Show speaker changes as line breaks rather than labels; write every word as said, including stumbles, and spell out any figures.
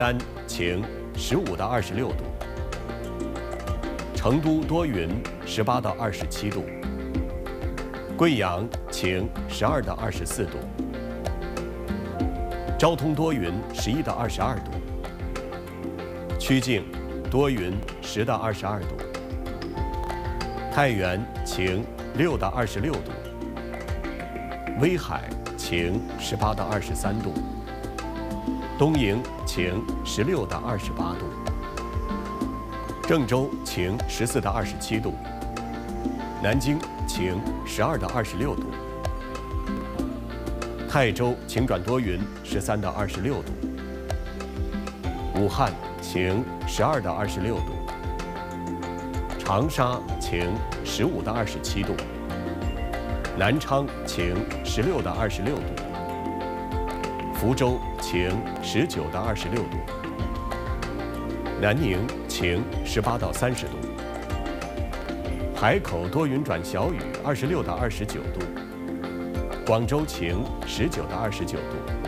丹晴，十五到二十六度；成都多云，十八到二十七度；贵阳晴，十二到二十四度；昭通多云，十一到二十二度；曲靖多云，十到二十二度；太原晴，六到二十六度；威海晴，十八到二十三度；东营晴，十六到二十八度；郑州晴，十四到二十七度；南京晴，十二到二十六度；泰州晴转多云，十三到二十六度；武汉晴，十二到二十六度；长沙晴，十五到二十七度；南昌晴，十六到二十六度；福州晴，十九到二十六度；南宁晴，十八到三十度；海口多云转小雨，二十六到二十九度；广州晴，十九到二十九度；